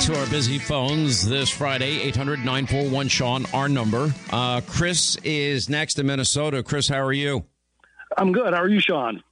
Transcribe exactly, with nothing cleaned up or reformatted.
to our busy phones this Friday. eight hundred nine four one Sean, our number. Uh, Chris is next in Minnesota. Chris, how are you? I'm good. How are you, Sean?